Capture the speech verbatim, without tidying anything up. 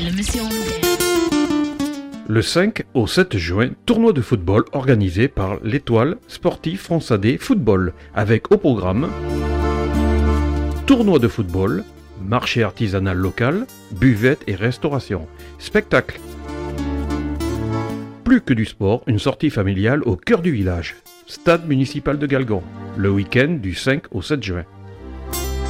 l'émission. Le cinq au sept juin, tournoi de football organisé par l'Étoile Sportive Fronsadé Football, avec au programme tournoi de football, marché artisanal local, buvette et restauration, spectacle. Plus que du sport, une sortie familiale au cœur du village, stade municipal de Galgon, le week-end du cinq au sept juin.